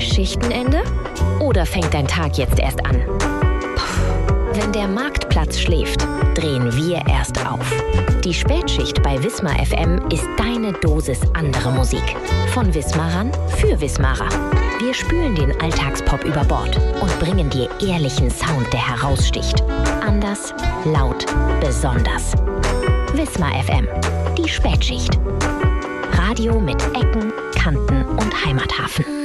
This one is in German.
Schichtenende? Oder fängt dein Tag jetzt erst an? Wenn der Marktplatz schläft, drehen wir erst auf. Die Spätschicht bei Wismar FM ist deine Dosis andere Musik. Von Wismarern für Wismarer. Wir spülen den Alltagspop über Bord und bringen dir ehrlichen Sound, der heraussticht. Anders, laut, besonders. Wismar FM, die Spätschicht. Radio mit Ecken, Kanten und Heimathafen.